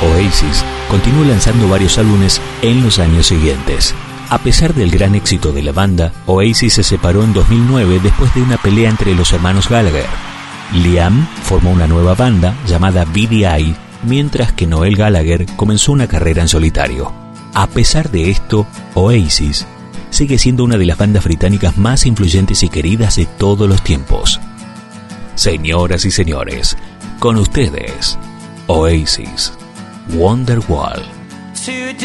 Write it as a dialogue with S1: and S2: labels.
S1: Oasis continuó lanzando varios álbumes en los años siguientes. A pesar del gran éxito de la banda, Oasis se separó en 2009 después de una pelea entre los hermanos Gallagher. Liam formó una nueva banda llamada BDI, mientras que Noel Gallagher comenzó una carrera en solitario. A pesar de esto, Oasis sigue siendo una de las bandas británicas más influyentes y queridas de todos los tiempos. Señoras y señores, con ustedes, Oasis, Wonderwall.